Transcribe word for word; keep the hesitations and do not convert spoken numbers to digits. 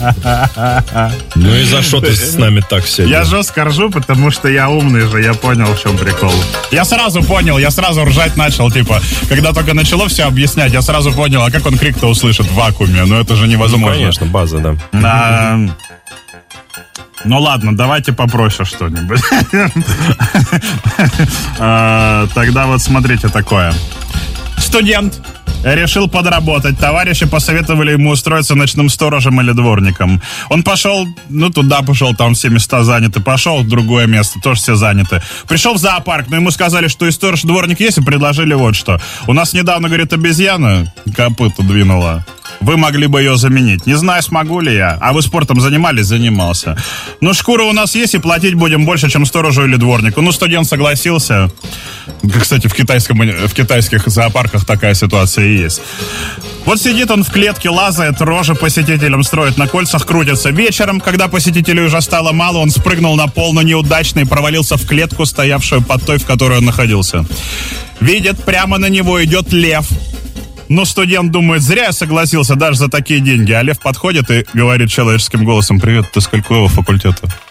Ну и за что ты с нами так сегодня? Я жестко ржу, потому что я умный же, я понял, в чем прикол. Я сразу понял, я сразу ржать начал, типа, когда только начало все объяснять, я сразу понял, а как он крик-то услышит в вакууме? Ну это же невозможно. Ну, конечно, база, да. А, ну ладно, давайте попроще что-нибудь. А, тогда вот смотрите такое. Студент решил подработать. Товарищи посоветовали ему устроиться ночным сторожем или дворником. Он пошел, ну, туда пошел, там все места заняты. Пошел в другое место, тоже все заняты. Пришел в зоопарк, но ему сказали, что и сторож, и дворник есть, и предложили вот что. У нас недавно, говорит, обезьяна копыта двинула. Вы могли бы ее заменить. Не знаю, смогу ли я. А вы спортом занимались? Занимался. Ну, шкура у нас есть, и платить будем больше, чем сторожу или дворнику. Ну, студент согласился. Кстати, в, китайском, в китайских зоопарках такая ситуация и есть. Вот сидит он в клетке, лазает, рожи посетителям строит, на кольцах крутится. Вечером, когда посетителей уже стало мало, он спрыгнул на пол, но неудачно и провалился в клетку, стоявшую под той, в которой он находился. Видит, прямо на него идет лев. Ну, студент думает, зря я согласился даже за такие деньги. А лев подходит и говорит человеческим голосом: «Привет, ты с какого факультета?»